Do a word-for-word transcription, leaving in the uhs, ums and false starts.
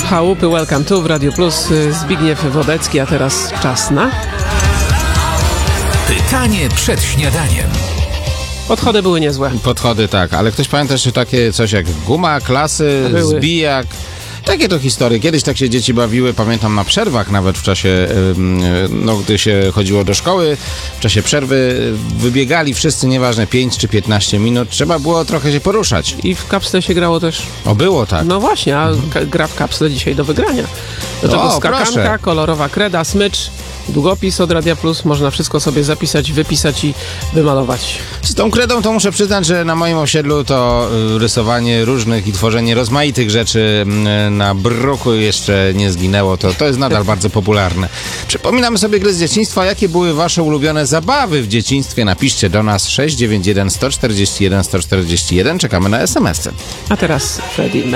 Chałupy, Welcome to w Radio Plus. Zbigniew Wodecki, a teraz czas na... Pytanie przed śniadaniem. Podchody były niezłe. Podchody tak, ale ktoś pamięta jeszcze takie coś jak guma, klasy, Były. zbijak. Takie to historie. Kiedyś tak się dzieci bawiły, pamiętam na przerwach nawet w czasie, no gdy się chodziło do szkoły, w czasie przerwy wybiegali wszyscy, nieważne pięć czy piętnaście minut, trzeba było trochę się poruszać. I w kapsle się grało też. O, było tak. No właśnie, a ka- gra w kapsle dzisiaj do wygrania. Do tego O, skakanka, proszę. kolorowa kreda, smycz, długopis od Radia Plus. Można wszystko sobie zapisać, wypisać i wymalować. Z tą kredą to muszę przyznać, że na moim osiedlu to y, rysowanie różnych i tworzenie rozmaitych rzeczy y, na bruku jeszcze nie zginęło. To, to jest nadal bardzo popularne. Przypominamy sobie gry z dzieciństwa. Jakie były wasze ulubione zabawy w dzieciństwie? Napiszcie do nas sześć dziewięć jeden, sto czterdzieści jeden, sto czterdzieści jeden. Czekamy na es em esy. A teraz Freddie Mercury.